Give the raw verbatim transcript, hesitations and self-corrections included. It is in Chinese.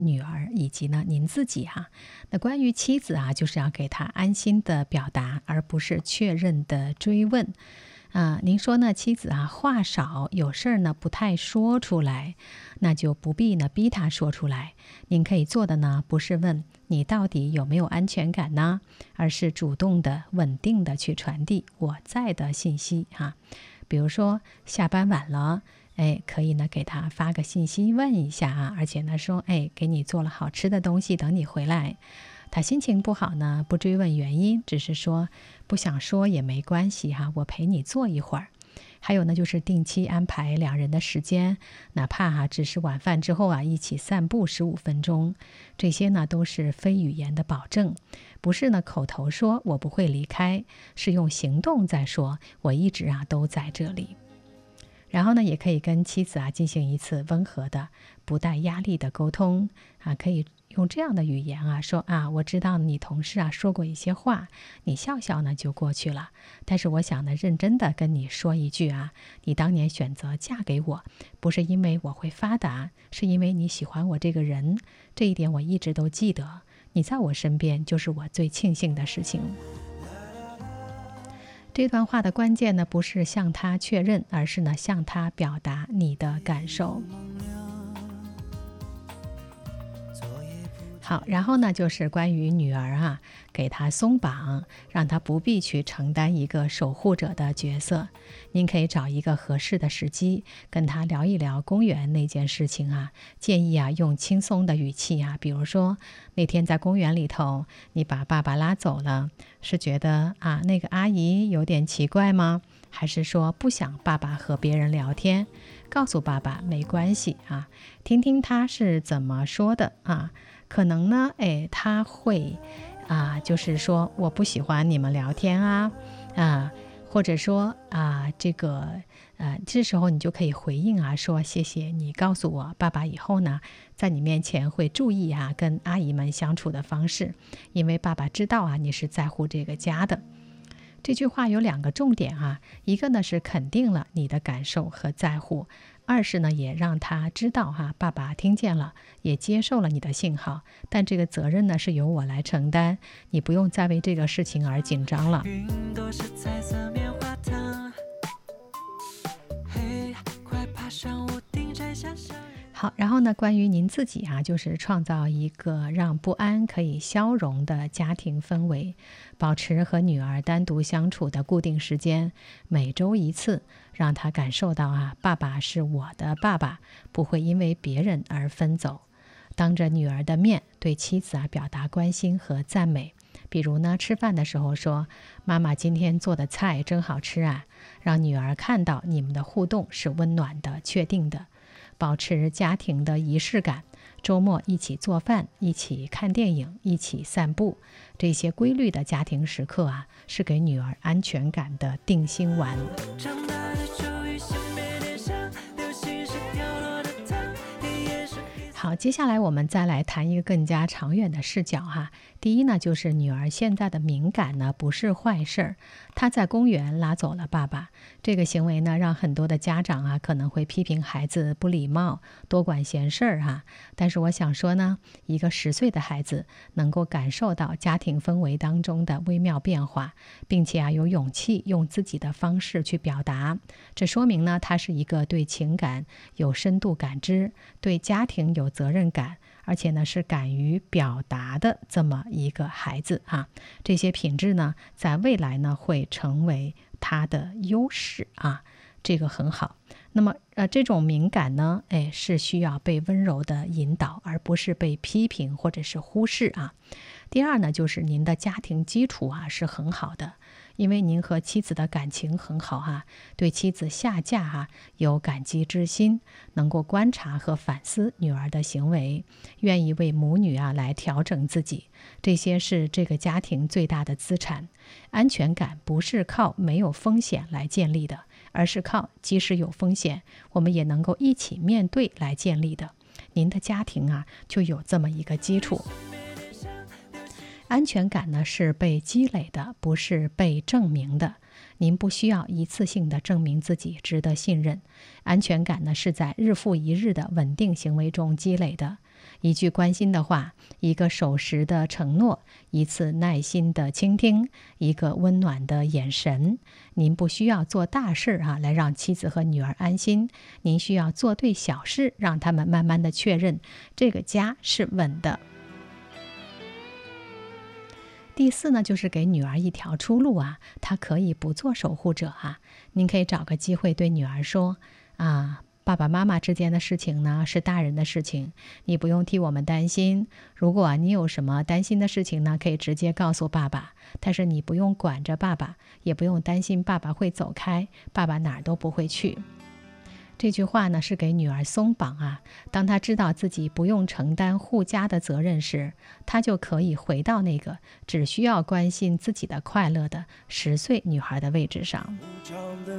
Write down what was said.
女儿以及呢您自己哈、啊。那关于妻子啊，就是要给她安心的表达，而不是确认的追问。啊、呃，您说呢，妻子啊话少，有事儿呢不太说出来，那就不必呢逼她说出来。您可以做的呢，不是问你到底有没有安全感呢，而是主动的、稳定的去传递我在的信息哈、啊。比如说下班晚了，哎，可以呢给他发个信息问一下啊，而且呢说，哎，给你做了好吃的东西，等你回来。他心情不好呢，不追问原因，只是说不想说也没关系哈、啊，我陪你坐一会儿。还有呢，就是定期安排两人的时间，哪怕哈、啊、只是晚饭之后啊一起散步十五分钟，这些呢都是非语言的保证，不是呢口头说我不会离开，是用行动在说我一直啊都在这里。然后呢，也可以跟妻子啊进行一次温和的、不带压力的沟通啊，可以用这样的语言啊说啊，我知道你同事啊说过一些话，你笑笑呢就过去了。但是我想呢，认真的跟你说一句啊，你当年选择嫁给我，不是因为我会发达，是因为你喜欢我这个人，这一点我一直都记得。你在我身边就是我最庆幸的事情。这段话的关键呢，不是向他确认，而是呢向他表达你的感受。好，然后呢就是关于女儿啊，给她松绑，让她不必去承担一个守护者的角色。您可以找一个合适的时机，跟她聊一聊公园那件事情啊。建议啊用轻松的语气啊，比如说那天在公园里头，你把爸爸拉走了，是觉得啊那个阿姨有点奇怪吗？还是说不想爸爸和别人聊天？告诉爸爸没关系啊，听听他是怎么说的啊。可能呢，哎，他会啊，就是说我不喜欢你们聊天啊，啊，或者说啊，这个呃，这时候你就可以回应啊，说谢谢你告诉我，爸爸以后呢，在你面前会注意啊，跟阿姨们相处的方式，因为爸爸知道啊，你是在乎这个家的。这句话有两个重点啊，一个呢是肯定了你的感受和在乎，二是呢也让他知道哈、啊，爸爸听见了，也接受了你的信号，但这个责任呢是由我来承担，你不用再为这个事情而紧张了。好，然后呢，关于您自己啊，就是创造一个让不安可以消融的家庭氛围，保持和女儿单独相处的固定时间，每周一次，让她感受到啊，爸爸是我的爸爸，不会因为别人而分走。当着女儿的面，对妻子啊表达关心和赞美，比如呢，吃饭的时候说：“妈妈今天做的菜真好吃啊！”让女儿看到你们的互动是温暖的、确定的。保持家庭的仪式感，周末一起做饭，一起看电影，一起散步，这些规律的家庭时刻啊，是给女儿安全感的定心丸。好，接下来我们再来谈一个更加长远的视角哈。第一呢，就是女儿现在的敏感呢不是坏事儿，她在公园拉走了爸爸，这个行为呢让很多的家长啊可能会批评孩子不礼貌、多管闲事儿哈。但是我想说呢，一个十岁的孩子能够感受到家庭氛围当中的微妙变化，并且啊有勇气用自己的方式去表达，这说明呢他是一个对情感有深度感知、对家庭有责任感，而且呢是敢于表达的这么一个孩子啊。这些品质呢在未来呢会成为他的优势啊，这个很好。那么呃这种敏感呢，哎是需要被温柔的引导，而不是被批评或者是忽视啊。第二呢，就是您的家庭基础啊是很好的，因为您和妻子的感情很好哈、啊，对妻子下嫁哈、啊、有感激之心，能够观察和反思女儿的行为，愿意为母女啊来调整自己，这些是这个家庭最大的资产。安全感不是靠没有风险来建立的，而是靠即使有风险，我们也能够一起面对来建立的。您的家庭啊就有这么一个基础。安全感呢是被积累的，不是被证明的。您不需要一次性的证明自己值得信任。安全感呢是在日复一日的稳定行为中积累的。 一句关心的话，一个守时的承诺，一次耐心的倾听，一个温暖的眼神。您不需要做大事啊，来让妻子和女儿安心，您需要做对小事，让他们慢慢的确认这个家是稳的。第四呢，就是给女儿一条出路啊，她可以不做守护者啊。您可以找个机会对女儿说啊，爸爸妈妈之间的事情呢，是大人的事情，你不用替我们担心。如果你有什么担心的事情呢，可以直接告诉爸爸，但是你不用管着爸爸，也不用担心爸爸会走开，爸爸哪儿都不会去。这句话呢，是给女儿松绑啊。当她知道自己不用承担护家的责任时，她就可以回到那个只需要关心自己的快乐的十岁女孩的位置上。